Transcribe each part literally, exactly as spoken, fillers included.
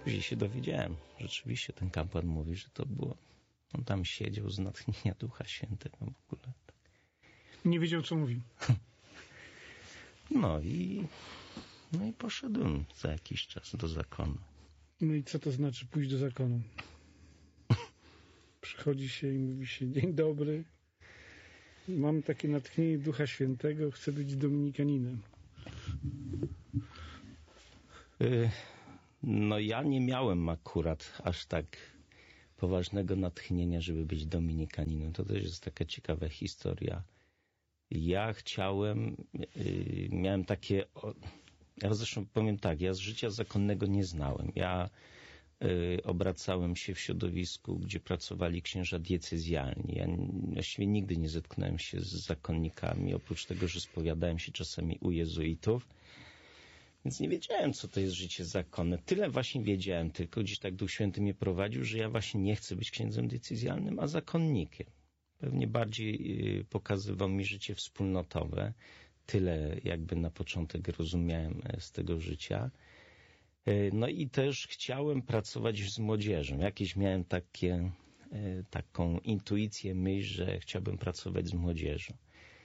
Później się dowiedziałem, rzeczywiście ten kapłan mówi, że to było, on tam siedział z natchnienia Ducha Świętego w ogóle. Nie wiedział, co mówi. No i, no i poszedłem za jakiś czas do zakonu. No i co to znaczy pójść do zakonu? Przychodzi się i mówi się, dzień dobry, mam takie natchnienie Ducha Świętego, chcę być dominikaninem. No ja nie miałem akurat aż tak poważnego natchnienia, żeby być dominikaninem. To też jest taka ciekawa historia. Ja chciałem, yy, miałem takie, ja zresztą powiem tak, ja z życia zakonnego nie znałem. Ja yy, obracałem się w środowisku, gdzie pracowali księża diecezjalni. Ja właściwie nigdy nie zetknąłem się z zakonnikami, oprócz tego, że spowiadałem się czasami u jezuitów. Więc nie wiedziałem, co to jest życie zakonne. Tyle właśnie wiedziałem, tylko gdzieś tak Duch Święty mnie prowadził, że ja właśnie nie chcę być księdzem decyzjalnym, a zakonnikiem. Pewnie bardziej pokazywał mi życie wspólnotowe. Tyle jakby na początek rozumiałem z tego życia. No i też chciałem pracować z młodzieżą. Jakieś miałem takie, taką intuicję, myśl, że chciałbym pracować z młodzieżą.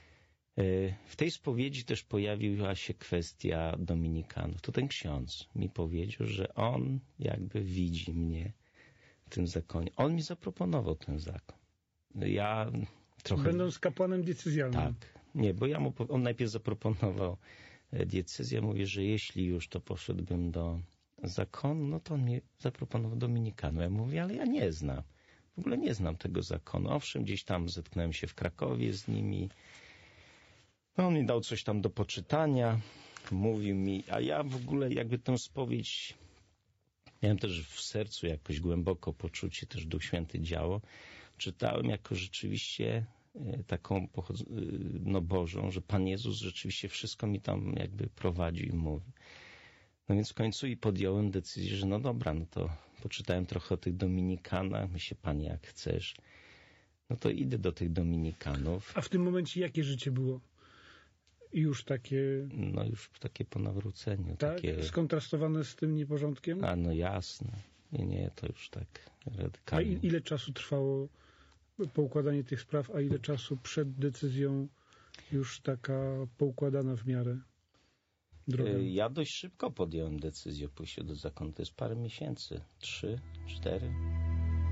W tej spowiedzi też pojawiła się kwestia dominikanów. To ten ksiądz mi powiedział, że on jakby widzi mnie w tym zakonie. On mi zaproponował ten zakon. Ja trochę... Będąc kapłanem diecezjalnym. Tak. Nie, bo ja mu, on najpierw zaproponował diecezję. Mówię, że jeśli już, to poszedłbym do zakonu, no to on mi zaproponował dominikanu. Ja mówię, ale ja nie znam. W ogóle nie znam tego zakonu. Owszem, gdzieś tam zetknąłem się w Krakowie z nimi. No, on mi dał coś tam do poczytania, mówił mi, a ja w ogóle jakby tę spowiedź miałem też w sercu jakoś głęboko poczucie, też Duch Święty działo. Czytałem jako rzeczywiście taką no Bożą, że Pan Jezus rzeczywiście wszystko mi tam jakby prowadził i mówi. No więc w końcu i podjąłem decyzję, że no dobra, no to poczytałem trochę o tych dominikanach, myślę, Panie, jak chcesz, no to idę do tych dominikanów. A w tym momencie jakie życie było? Już takie... No już takie po nawróceniu. Tak? Takie... Skontrastowane z tym nieporządkiem? A no jasne. Nie, nie, to już tak radykalnie. A ile czasu trwało poukładanie tych spraw, a ile czasu przed decyzją już taka poukładana w miarę droga? Ja dość szybko podjąłem decyzję o pójściu do zakonu. To jest parę miesięcy. Trzy, cztery.